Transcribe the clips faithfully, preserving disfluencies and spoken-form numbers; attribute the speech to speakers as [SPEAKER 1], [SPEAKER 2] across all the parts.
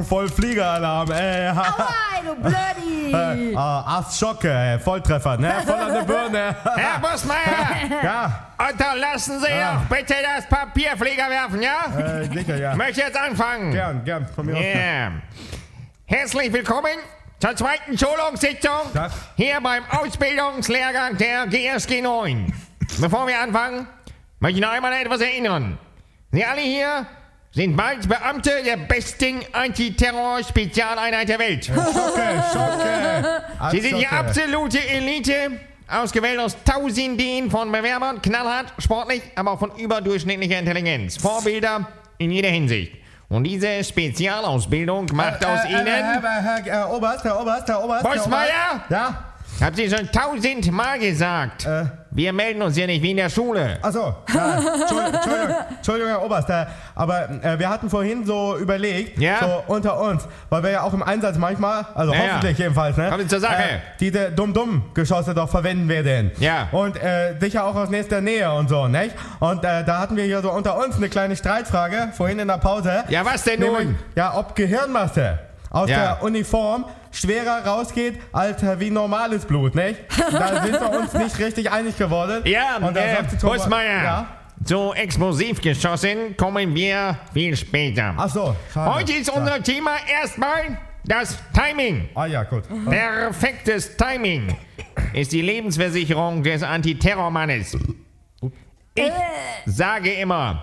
[SPEAKER 1] voll Fliegeralarm, ey.
[SPEAKER 2] Aua, du Blödi.
[SPEAKER 1] Äh, ah, Astschocke, ey. Volltreffer, ne? Voll an der Birne.
[SPEAKER 3] Herr Bussmeier,
[SPEAKER 1] Ja,
[SPEAKER 3] unterlassen Sie
[SPEAKER 1] Ja.
[SPEAKER 3] doch bitte das Papierflieger werfen, ja?
[SPEAKER 1] äh, sicher, ja.
[SPEAKER 3] Ich möchte jetzt anfangen.
[SPEAKER 1] Gern, gern, von mir aus.
[SPEAKER 3] Ja. Herzlich willkommen zur zweiten Schulungssitzung
[SPEAKER 1] Tag.
[SPEAKER 3] hier beim Ausbildungslehrgang der G S G neun. Bevor wir anfangen, möchte ich noch einmal an etwas erinnern. Sie alle hier sind bald Beamte der besten Antiterror-Spezialeinheit der Welt.
[SPEAKER 1] Schocke, Schocke.
[SPEAKER 3] Sie sind die
[SPEAKER 1] Astschocke.
[SPEAKER 3] absolute Elite, ausgewählt aus Tausenden von Bewerbern, knallhart, sportlich, aber auch von überdurchschnittlicher Intelligenz. Vorbilder in jeder Hinsicht. Und diese Spezialausbildung macht aus
[SPEAKER 1] äh,
[SPEAKER 3] Ihnen...
[SPEAKER 1] Äh, Herr, Herr, Herr Oberst, Herr Oberst, Herr Oberst. Herr
[SPEAKER 3] Bossmeier?
[SPEAKER 1] Oberst. Ja?
[SPEAKER 3] Ich hab Sie schon tausendmal gesagt.
[SPEAKER 1] Äh.
[SPEAKER 3] Wir melden uns hier nicht wie in der Schule.
[SPEAKER 1] Achso, ja, Entschuldigung, Entschuldigung, Entschuldigung, Herr Oberst, äh, aber äh, wir hatten vorhin so überlegt,
[SPEAKER 3] Ja?
[SPEAKER 1] so unter uns, weil wir ja auch im Einsatz manchmal, also
[SPEAKER 3] Ja, ja.
[SPEAKER 1] hoffentlich jedenfalls, ne?
[SPEAKER 3] Kommen Sie zur Sache.
[SPEAKER 1] Äh, diese Dumm-Dumm-Geschosse doch verwenden werden.
[SPEAKER 3] Ja.
[SPEAKER 1] Und äh, sicher auch aus nächster Nähe und so, nicht? Und äh, da hatten wir hier so unter uns eine kleine Streitfrage, vorhin in der Pause.
[SPEAKER 3] Ja, was denn
[SPEAKER 1] Nämlich,
[SPEAKER 3] nun?
[SPEAKER 1] ja, ob Gehirnmasse aus
[SPEAKER 3] Ja.
[SPEAKER 1] der Uniform schwerer rausgeht als äh, wie normales Blut, nicht? Da sind wir uns nicht richtig einig geworden.
[SPEAKER 3] Ja,
[SPEAKER 1] und da
[SPEAKER 3] äh,
[SPEAKER 1] sagt die Thomas-
[SPEAKER 3] Bussmeier.
[SPEAKER 1] Ja?
[SPEAKER 3] Zu Explosivgeschossen kommen wir viel später.
[SPEAKER 1] Ach so, schade.
[SPEAKER 3] Heute ist
[SPEAKER 1] Ja.
[SPEAKER 3] unser Thema erstmal das Timing.
[SPEAKER 1] Ah ja, gut.
[SPEAKER 3] Perfektes Timing ist die Lebensversicherung des Antiterrormannes. Ich sage immer,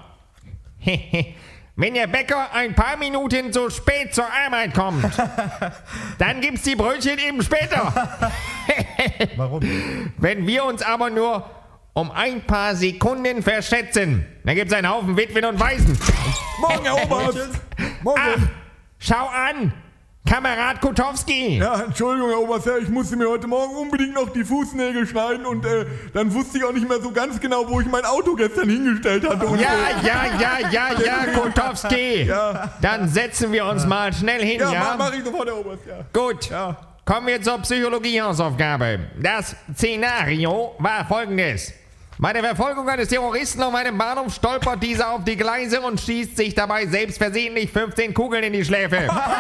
[SPEAKER 3] wenn der Bäcker ein paar Minuten zu spät zur Arbeit kommt, dann gibt's die Brötchen eben später.
[SPEAKER 1] Warum?
[SPEAKER 3] Wenn wir uns aber nur um ein paar Sekunden verschätzen, dann gibt's einen Haufen Witwen und Waisen.
[SPEAKER 4] Morgen, Herr Oberst.
[SPEAKER 3] Ach,
[SPEAKER 4] Morgen.
[SPEAKER 3] schau an, Kamerad Kutowski.
[SPEAKER 4] Ja, Entschuldigung, Herr Oberst, ja, ich musste mir heute Morgen unbedingt noch die Fußnägel schneiden und äh, dann wusste ich auch nicht mehr so ganz genau, wo ich mein Auto gestern hingestellt hatte. Und
[SPEAKER 3] Ja,
[SPEAKER 4] so.
[SPEAKER 3] ja, ja, ja, ja, Kutowski.
[SPEAKER 4] Ja.
[SPEAKER 3] Dann setzen wir uns mal schnell hin,
[SPEAKER 4] Ja,
[SPEAKER 3] ja?
[SPEAKER 4] mach, mach ich sofort, Herr Oberst, ja.
[SPEAKER 3] Gut.
[SPEAKER 4] Ja.
[SPEAKER 3] Kommen wir zur Psychologie-Hausaufgabe. Das Szenario war folgendes. Bei der Verfolgung eines Terroristen auf einem Bahnhof stolpert dieser auf die Gleise und schießt sich dabei selbst versehentlich fünfzehn Kugeln in die Schläfe.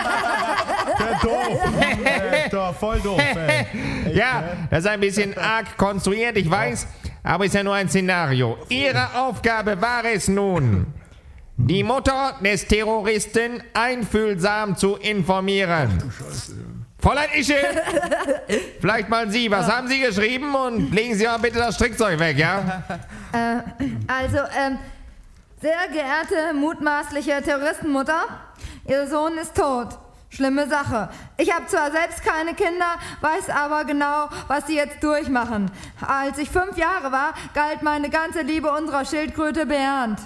[SPEAKER 1] Der doof. äh, doch, voll doof. Ey.
[SPEAKER 3] Ja, das ist ein bisschen arg konstruiert, ich weiß, aber ist ja nur ein Szenario. Ihre Aufgabe war es nun, die Mutter des Terroristen einfühlsam zu informieren. Fräulein Ische, vielleicht mal Sie, was haben Sie geschrieben und legen Sie mal bitte das Strickzeug weg, ja?
[SPEAKER 2] Äh, also, ähm, sehr geehrte mutmaßliche Terroristenmutter, Ihr Sohn ist tot. Schlimme Sache. Ich habe zwar selbst keine Kinder, weiß aber genau, was sie jetzt durchmachen. Als ich fünf Jahre war, galt meine ganze Liebe unserer Schildkröte Bernd.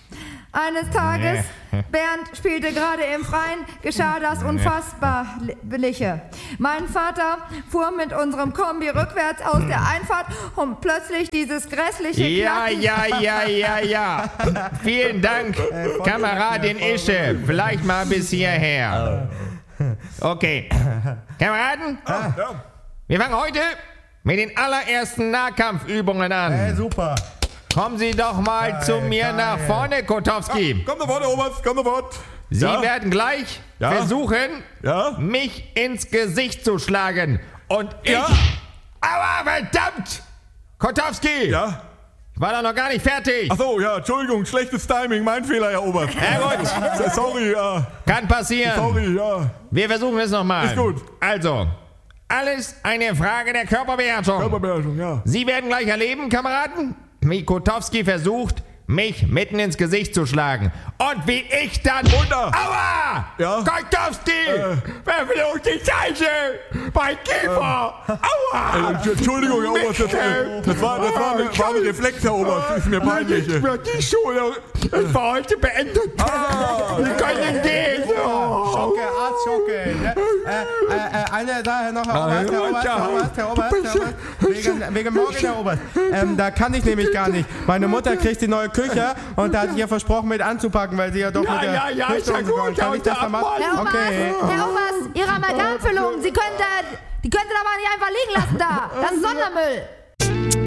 [SPEAKER 2] Eines Tages, Bernd spielte gerade im Freien, geschah das Unfassbarliche. Mein Vater fuhr mit unserem Kombi rückwärts aus der Einfahrt und plötzlich dieses grässliche
[SPEAKER 3] Ja,
[SPEAKER 2] Knacken.
[SPEAKER 3] ja, ja, ja, ja. Vielen Dank, Kameradin Ische. Vielleicht mal bis hierher. Okay. Kameraden,
[SPEAKER 4] Ja.
[SPEAKER 3] wir fangen heute mit den allerersten Nahkampfübungen
[SPEAKER 1] Ey,
[SPEAKER 3] an.
[SPEAKER 1] super.
[SPEAKER 3] Kommen Sie doch mal
[SPEAKER 1] Geil,
[SPEAKER 3] zu mir
[SPEAKER 1] geil.
[SPEAKER 3] nach vorne, Kotowski.
[SPEAKER 4] Komm sofort, Herr Oberst, komm sofort.
[SPEAKER 3] Sie
[SPEAKER 4] ja?
[SPEAKER 3] werden gleich
[SPEAKER 4] Ja?
[SPEAKER 3] versuchen,
[SPEAKER 4] Ja?
[SPEAKER 3] mich ins Gesicht zu schlagen. Und ich...
[SPEAKER 4] Ja?
[SPEAKER 3] Aua, verdammt! Kotowski!
[SPEAKER 4] Ja?
[SPEAKER 3] Ich war doch noch gar nicht fertig.
[SPEAKER 4] Ach so, ja, Entschuldigung, schlechtes Timing, mein Fehler, Herr Oberst.
[SPEAKER 3] Ja gut,
[SPEAKER 4] Sorry, ja,
[SPEAKER 3] kann passieren.
[SPEAKER 4] sorry, ja.
[SPEAKER 3] Wir versuchen es nochmal.
[SPEAKER 4] Ist gut.
[SPEAKER 3] Also, alles eine Frage der Körperbeherrschung.
[SPEAKER 4] Körperbeherrschung, ja.
[SPEAKER 3] Sie werden gleich erleben, Kameraden, wie Kotowski versucht, mich mitten ins Gesicht zu schlagen. Und wie ich dann...
[SPEAKER 4] Runter.
[SPEAKER 3] Aua!
[SPEAKER 4] Ja?
[SPEAKER 3] Kotowski!
[SPEAKER 4] Äh.
[SPEAKER 3] Verfluchte Scheiße! Mein Kiefer! Aua!
[SPEAKER 4] Äh, Entschuldigung, Herr Oberst, das, äh, das, war, das war, eine, war ein Reflex, Herr Oberst, ist mir peinlich.
[SPEAKER 3] Jetzt wird die Schule ist für heute beendet.
[SPEAKER 4] Ah.
[SPEAKER 3] Wir können gehen. Oh.
[SPEAKER 1] Schocke, Arschschocke. Ne? Äh, äh, äh, eine Sache noch, Herr Oberst, Herr Oberst, Herr Oberst, Herr Oberst, Herr Oberst. Wegen, wegen morgen, Herr Oberst. Ähm, da kann ich nämlich gar nicht. Meine Mutter kriegt die neue Küche und da hat sie ja versprochen, mit anzupacken, weil sie ja doch
[SPEAKER 3] Ja,
[SPEAKER 1] mit der
[SPEAKER 3] ja, ja,
[SPEAKER 1] Küche
[SPEAKER 3] ist ja
[SPEAKER 1] und so
[SPEAKER 3] gut,
[SPEAKER 1] wollen. Kann ich das dann machen?
[SPEAKER 2] Herr Oberst,
[SPEAKER 1] Okay.
[SPEAKER 2] Herr Oberst, Ihre Amalgamfüllung, Sie können da, die können Sie da mal nicht einfach liegen lassen da. Das ist Sondermüll.